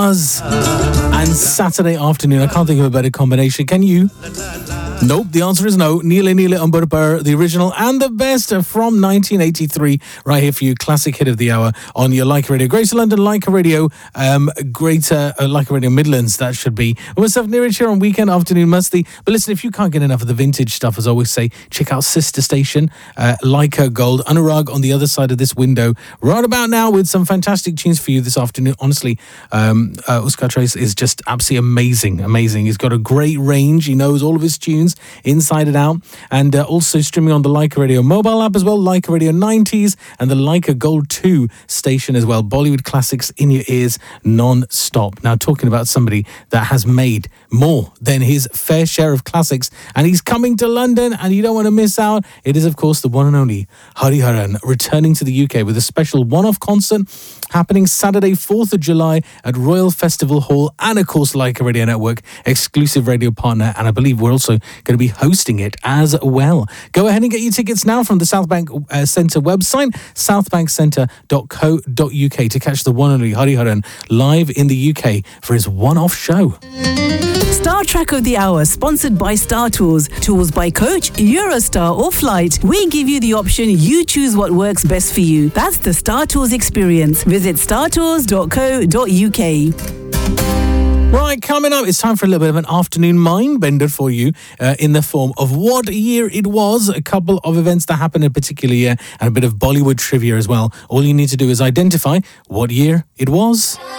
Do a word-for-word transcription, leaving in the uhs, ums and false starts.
Buzz and Saturday afternoon. I can't think of a better combination. Can you? Nope, the answer is no. Neele Neele Umbar Par, the original and the best from nineteen eighty-three, right here for you. Classic hit of the hour on your Leica Radio. Greater London, Leica Radio, um, Greater uh, Leica Radio Midlands, that should be. Myself, Neeraj, here on Weekend Afternoon Musty. But listen, if you can't get enough of the vintage stuff, as I always say, check out Sister Station, uh, Leica Gold, Anurag on the other side of this window, right about now with some fantastic tunes for you this afternoon. Honestly, um, uh, Oscar Trace is just absolutely amazing, amazing. He's got a great range. He knows all of his tunes inside and out, and uh, also streaming on the Leica Radio mobile app as well, Leica Radio nineties and the Leica Gold two station as well. Bollywood classics in your ears non-stop. Now, talking about somebody that has made more than his fair share of classics, and he's coming to London and you don't want to miss out. It is, of course, the one and only Hariharan returning to the U K with a special one-off concert happening Saturday, fourth of July at Royal Festival Hall, and of course Leica Radio Network, exclusive radio partner, and I believe we're also going to be hosting it as well. Go ahead and get your tickets now from the Southbank uh, Centre website, southbank centre dot co dot uk, to catch the one and only Hariharan live in the U K for his one-off show. Star Track of the Hour, sponsored by Star Tours. Tours by coach, Eurostar or flight. We give you the option, you choose what works best for you. That's the Star Tours experience. Visit star tours dot co dot uk. Right, coming up, it's time for a little bit of an afternoon mind bender for you uh, in the form of what year it was, a couple of events that happened in a particular year, and a bit of Bollywood trivia as well. All you need to do is identify what year it was.